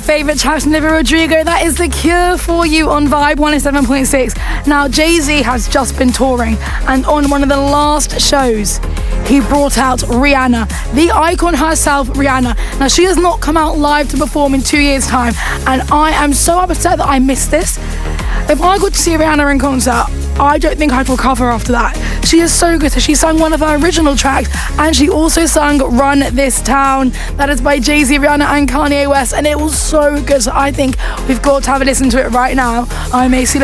favourite tracks from Olivia Rodrigo. That is The Cure for you on Vibe 107.6. Now, Jay-Z has just been touring, and on one of the last shows, he brought out Rihanna, the icon herself, Rihanna. Now, she has not come out live to perform in 2 years' time, and I am so upset that I missed this. If I got to see Rihanna in concert, I don't think I'd recover after that. She is so good. So she sang one of her original tracks, and she also sang Run This Town. That is by Jay-Z, Rihanna and Kanye West, and it was so good. So I think we've got to have a listen to it right now. I'm AC